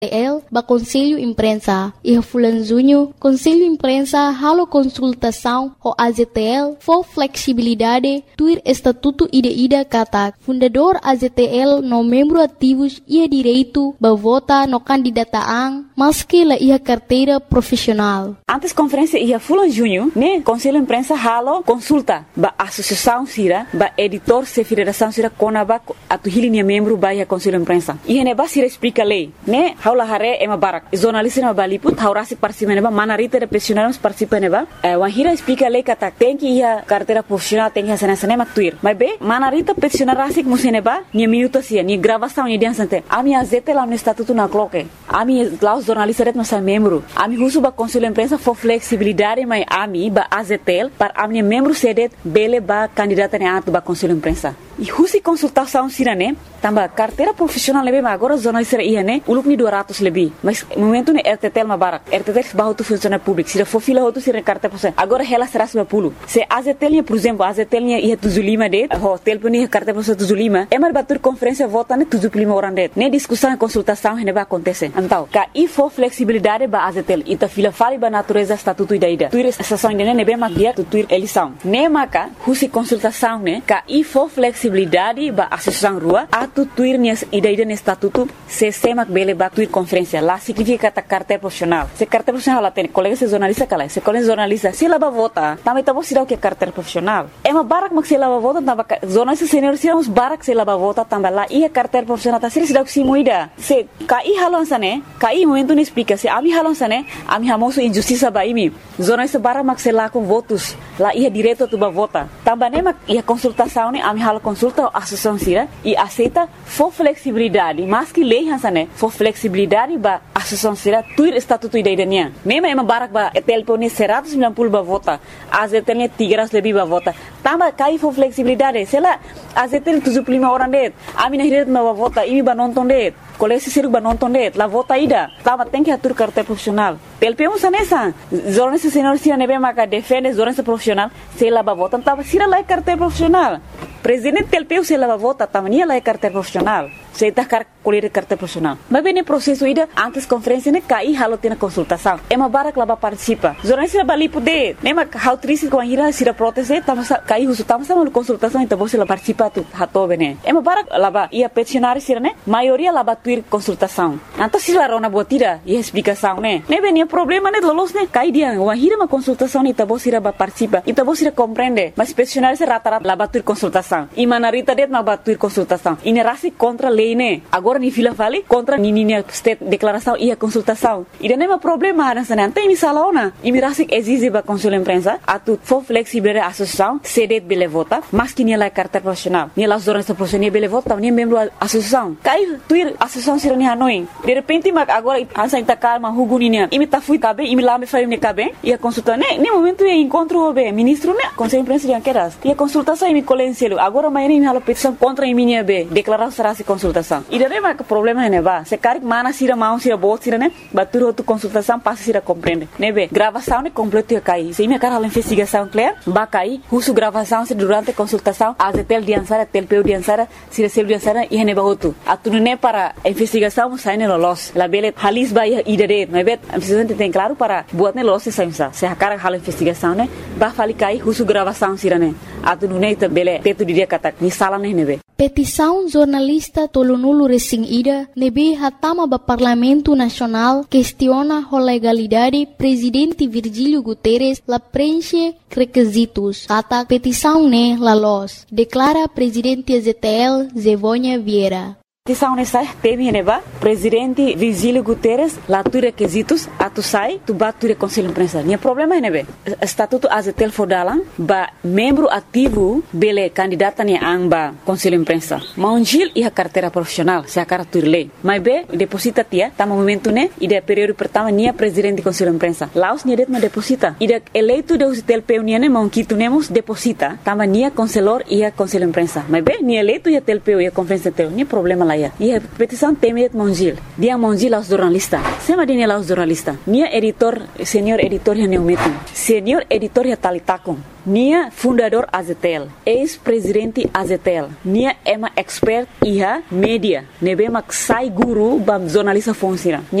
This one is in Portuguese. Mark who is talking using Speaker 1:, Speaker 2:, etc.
Speaker 1: El, ba Conselho Imprensa, e Fulan Junho, Conselho Imprensa, halo consultação, o AZTL, for flexibilidade, tuir Estatuto Ida Katak, fundador AZTL, no membro ativos, ia direito, ba vota no candidataan, mas que la ia carteira profissional.
Speaker 2: Antes conferência ia Fulan Junho, né, Conselho Imprensa, halo consulta, ba associação sira, ba editor se federação sira, konaba, atu hilinha membro, ba ia Conselho Imprensa. E ne ba sira explica lei, né, haula hare ema barak jornalista na baliput haurasi participa neba manarita de profissionais participa neba wahira explica lei kata tem que ia carteira profissional tem que sana sana maktuir mas be manarita profissional rasik museneba ni minuto sia ni gravação ni dia sante ami azete lá no estatuto na cloque ami lá os jornalistas ret nossa membro ami husu ba conselho imprensa for flexibilidade mas ami ba azetel para ami membro sedet bele ba candidata ne atu ba conselho imprensa e husi consultação sirane tamba carteira profissional lebe agora jornalista ia ne uluk ni 200 lebih mas momento ne RTTL mabarak RTTL bahu tu funcionário público se for fila outro se recarta por agora ela será 90 se AZTL por exemplo AZTL ia 75 det hotel puni carta por 75 é mar batur conferência vota ne 75 orang det ne discussão e consultação ne vai acontecer então ka e for flexibilidade ba AZTL ita fila fali ba natureza estatuto ida tuir estação ne be mak dia tu tuir eleição ne maka husi consultação ne ka e for flexibilidade ba associação rua atu tuir ne ida ne estatuto se semak bele ba tuir conferência lá significa kata carteira profissional se carteira profissional lá tem colega se jornalista kala se colega jornalista se lá ba vota também tá você dá o que é carteira profissional é uma barak mak se lá ba vota tamba jornalista senior se uns barak se lá ba vota também lá e a carteira profissional tá se dá o que moida se kai halon sane kai momento ne explica se ami halon sane ami hamoso injustiça ba imi jornalista barak mak se lá com votos lá ia direito tu ba vota também ne mak ia consultação ne ami halo consulta a associação sira e aceita for flexibilidade mas que lei hansane for flexibilidade ba associação sira tuir estatuto idainya mesmo é uma barak ba telpone 190 ba vota azetelnya 300 lebih ba vota tambah kai for flexibilidade sela azetel 75 orang det amina hiret ba vota ini ba nonton det kolesi siru ba nonton det la vota ida tambah tem que atur carteira profissional telpeu sanesa jornalista senior sira nebe maka defende jornalista profissional sela ba vota tambah sira la carteira profissional presidente telpeu sela ba vota tambah la carteira profissional se tá colher carteira profissional mas bem no processo ida antes conferência ne kai halo tena consultação é uma barak lá participa jornalista bali poder nem ma how triste com a ira sira proteste tama kai husu tama sama consultação então você lá participa tu hato bene é uma barak lá ia peticionar sira ne maioria lá tuir consultação então se lá rona botira e explicação ne bem problema ne lolos ne kai dia wa hira ma consultação então você lá participa então você compreende mas peticionar se rata lá tuir consultação e manarita det ma tuir consultação e ne rasi contra lei ne agora ni fila fali contra nininha state declaração e a consultação e não é problema nessa não tem misalona e mirasi exige ba conselho imprensa atu for flexible a associação cedet bele vota mas que ni la carteira profissional ni la jornalista profissional bele vota ni membro associação cai tuir associação sirani hanoi de repente mak agora ansa inta calma huguninya imi ta fui cabe imi lá me fai ne cabe e a consulta ne momento e encontro be ministro ne conselho imprensa de anqueras e a consultação imi colenselo agora mais imi hala petição contra imi be declaração será se consultação e daí mas problema ne ba se carik mana sira mau sira bot sira ne batur outro consultação passa sira compreende ne be gravação ne completo cai se minha cara a investigação clear ba cai husu gravação se durante consultação azetel diansara telpeu diansara sira sel diansara e ne ba outro atu ne para investigação sai ne lolos la bele halis ba idade ne be precisamente tem claro para buat ne lolos se a cara a investigação ne ba fali cai husu gravação sira ne atu ne bele teto dia kata ni sala ne be
Speaker 1: petição jornalista tolonulu resing ida nebe hatama ba Parlamento Nacional questiona a legalidade presidente Virgílio Guterres la preenche requisitos kata petição ne la los declara presidente ZTL Zevônia Vieira
Speaker 2: petição nessa teme neba presidente Virgílio Guterres lá tu requisitos atu sai tu bature conselho imprensa nem problema nebe estatuto azetel fodalan ba membro ativo bele candidata ne amba conselho imprensa maunjil e a carteira profissional se a cartur lei mas be deposita tia tá momento ne ide período pertama nia presidente conselho imprensa laos nia det ma deposita ide eleito de usitel peunia ne monquito nemos deposita tama nia conselor e a conselho imprensa mas be nia eleito e a telpeu e a conferência tel nem problema lá ya. E a petição temet monjil. Dia monjil aos jornalistas. Sema dine lá os jornalistas. Nia editor, senhor editor ya neumetum. Senhor editor ya talitakum. Nia fundador Azetel, ex-presidente Azetel. Nia ema expert iha media. Nebe mak sai guru bam jornalista fonsira.